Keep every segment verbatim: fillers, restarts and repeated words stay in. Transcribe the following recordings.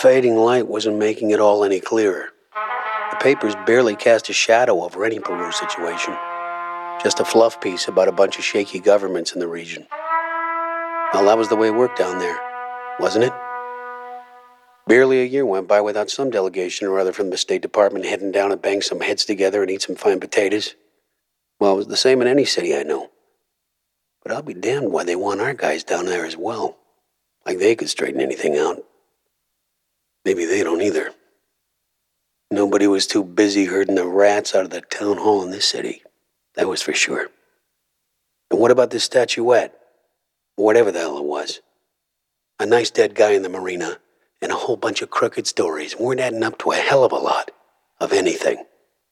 fading light wasn't making it all any clearer. The papers barely cast a shadow over any Peru situation. Just a fluff piece about a bunch of shaky governments in the region. Well, that was the way it worked down there, wasn't it? Barely a year went by without some delegation or other from the State Department heading down to bang some heads together and eat some fine potatoes. Well, it was the same in any city I know. But I'll be damned why they want our guys down there as well. Like they could straighten anything out. Maybe they don't either. Nobody was too busy herding the rats out of the town hall in this city. That was for sure. And what about this statuette? Whatever the hell it was. A nice dead guy in the marina and a whole bunch of crooked stories weren't adding up to a hell of a lot of anything.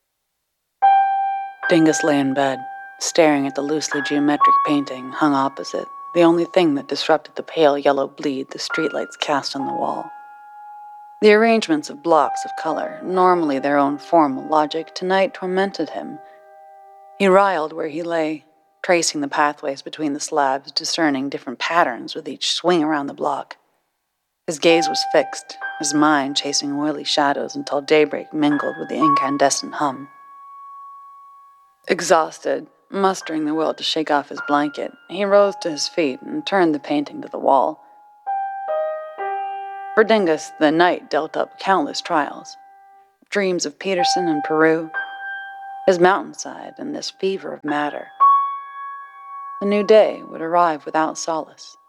Dingus lay in bed, staring at the loosely geometric painting hung opposite, the only thing that disrupted the pale yellow bleed the streetlights cast on the wall. The arrangements of blocks of color, normally their own formal logic, tonight tormented him. He riled where he lay, tracing the pathways between the slabs, discerning different patterns with each swing around the block. His gaze was fixed, his mind chasing oily shadows until daybreak mingled with the incandescent hum. Exhausted, mustering the will to shake off his blanket, he rose to his feet and turned the painting to the wall. For Dingus, the night dealt up countless trials. Dreams of Peterson and Peru, his mountainside, and this fever of matter. The new day would arrive without solace.